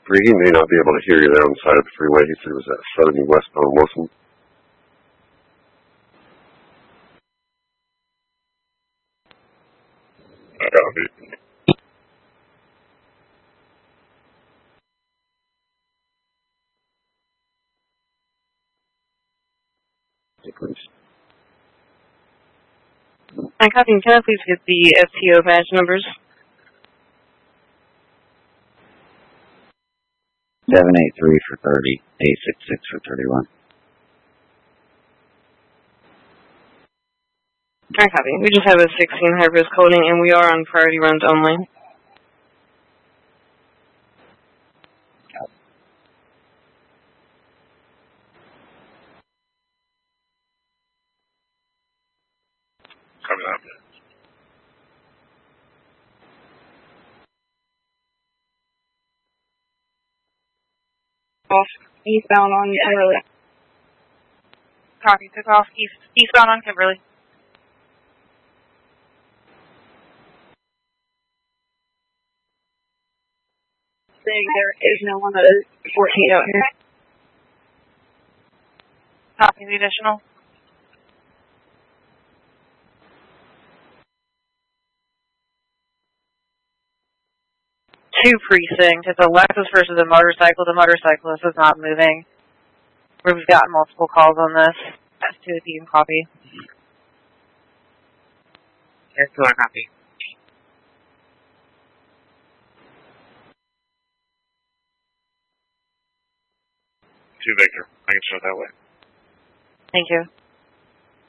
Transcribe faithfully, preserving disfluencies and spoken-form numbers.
He may not be able to hear you there on the side of the freeway. He said it was at seventy westbound Wilson. I copy. I copy. Can I please get the F T O badge numbers? seven eight three for thirty, eight six six for thirty-one. I copy. We just have a sixteen high-risk holding, and we are on priority runs only. Copy that. Off eastbound on Kimberly. Copy. Took off east eastbound on Kimberly. Saying there is no one that is fourteen out here. Copy the additional. Two precinct. It's a Lexus versus a motorcycle. The motorcyclist is not moving. We've gotten multiple calls on this. That's two if you can copy. Yes, two, I copy. Two Victor. I can show it that way. Thank you.